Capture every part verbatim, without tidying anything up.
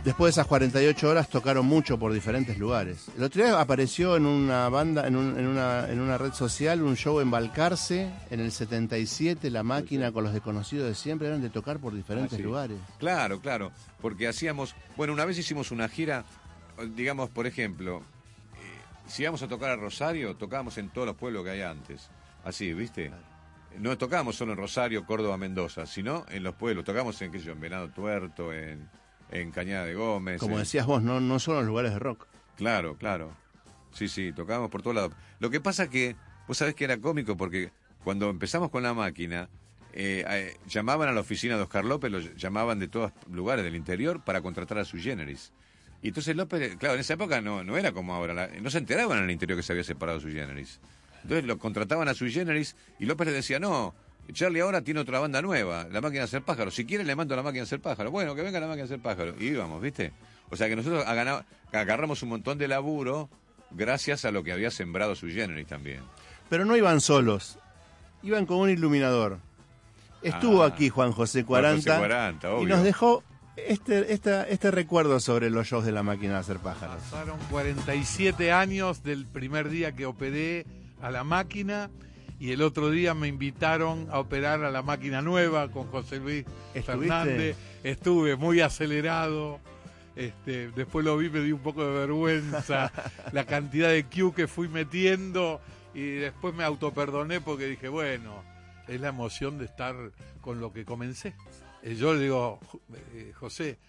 Después de esas cuarenta y ocho horas tocaron mucho por diferentes lugares. El otro día apareció en una banda, en, un, en, una, en una red social, un show en Balcarce, en el setenta y siete, La Máquina con los desconocidos de siempre, eran de tocar por diferentes ah, sí. lugares. Claro, claro, porque hacíamos, bueno, una vez hicimos una gira, digamos, por ejemplo, eh, si íbamos a tocar a Rosario, tocábamos en todos los pueblos que hay antes, así, ¿viste? Claro. No tocábamos solo en Rosario, Córdoba, Mendoza, sino en los pueblos, tocábamos en, qué sé yo, en Venado Tuerto, en... en Cañada de Gómez. Como en... decías vos, no, no son los lugares de rock. Claro, claro. Sí, sí, tocábamos por todos lados. Lo que pasa que, vos sabés que era cómico porque cuando empezamos con La Máquina, eh, eh, llamaban a la oficina de Oscar López, lo llamaban de todos lugares del interior para contratar a Sui Generis. Y entonces López, claro, en esa época no, no era como ahora, la, no se enteraban en el interior que se había separado Sui Generis. Entonces lo contrataban a Sui Generis y López le decía, no... Charlie ahora tiene otra banda nueva, La Máquina de Hacer Pájaro. Si quiere le mando a La Máquina de Hacer Pájaro. Bueno, que venga La Máquina de Hacer Pájaro. Y íbamos, ¿viste? O sea que nosotros aganamos, agarramos un montón de laburo gracias a lo que había sembrado Sui Generis también. Pero no iban solos, iban con un iluminador. Estuvo ah, aquí Juan José Cuaranta, Juan José Cuaranta, obvio. Y nos dejó este, esta, este recuerdo sobre los shows de La Máquina de Hacer Pájaros. Pasaron cuarenta y siete años del primer día que operé a La Máquina. Y el otro día me invitaron a operar a La Máquina Nueva con José Luis Fernández. Estuve muy acelerado. Este, después lo vi, me dio un poco de vergüenza la cantidad de Q que fui metiendo. Y después me autoperdoné porque dije, bueno, es la emoción de estar con lo que comencé. Y yo le digo, eh, José,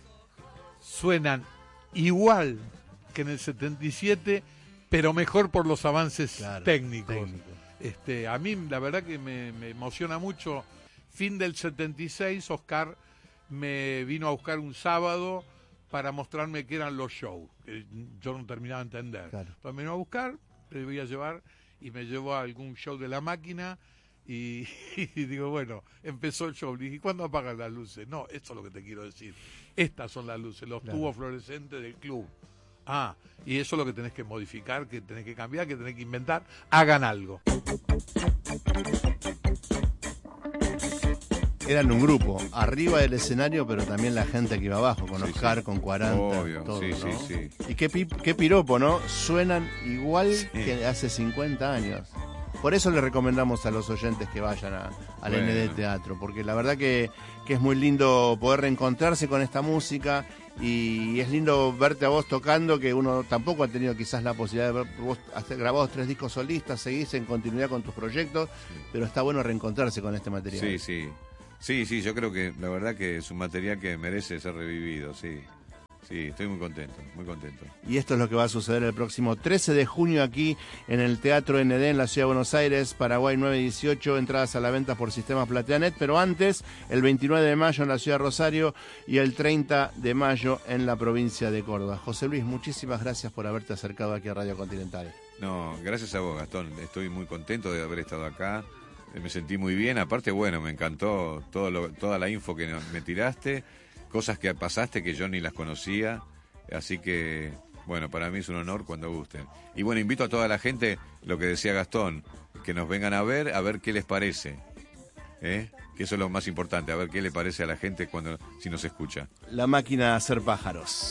suenan igual que en el setenta y siete, pero mejor por los avances claro, técnicos. técnicos. Este, a mí la verdad que me, me emociona mucho. Fin del setenta y seis, Oscar me vino a buscar un sábado para mostrarme qué eran los shows, que yo no terminaba de entender. Claro. Entonces me vino a buscar, le voy a llevar y me llevó a algún show de La Máquina y, y digo, bueno, empezó el show. Le dije, ¿cuándo apagan las luces? No, esto es lo que te quiero decir. Estas son las luces, los claro. tubos fluorescentes del club. Ah, y eso es lo que tenés que modificar, que tenés que cambiar, que tenés que inventar. Hagan algo. Eran un grupo, arriba del escenario, pero también la gente que iba abajo, con sí, Oscar, sí. con Cuaranta, Obvio, todo, sí, ¿no? sí, sí. Y qué, pi qué piropo, ¿no? Suenan igual sí. que hace cincuenta años. Por eso le recomendamos a los oyentes que vayan a, al bueno. N D Teatro, porque la verdad que, que es muy lindo poder reencontrarse con esta música y es lindo verte a vos tocando, que uno tampoco ha tenido quizás la posibilidad de ver, vos has grabado tres discos solistas, seguís en continuidad con tus proyectos, sí. pero está bueno reencontrarse con este material. Sí, sí, sí, sí, yo creo que la verdad que es un material que merece ser revivido, sí. Sí, estoy muy contento, muy contento. Y esto es lo que va a suceder el próximo trece de junio aquí en el Teatro N D en la Ciudad de Buenos Aires, Paraguay nueve dieciocho, entradas a la venta por Sistema Plateanet, pero antes, el veintinueve de mayo en la Ciudad de Rosario y el treinta de mayo en la provincia de Córdoba. José Luis, muchísimas gracias por haberte acercado aquí a Radio Continental. No, gracias a vos, Gastón, estoy muy contento de haber estado acá, me sentí muy bien, aparte, bueno, me encantó todo lo, toda la info que me tiraste, cosas que pasaste que yo ni las conocía, así que, bueno, para mí es un honor cuando gusten. Y bueno, invito a toda la gente, lo que decía Gastón, que nos vengan a ver, a ver qué les parece, ¿eh? Que eso es lo más importante, a ver qué le parece a la gente cuando si nos escucha. La Máquina de Hacer Pájaros.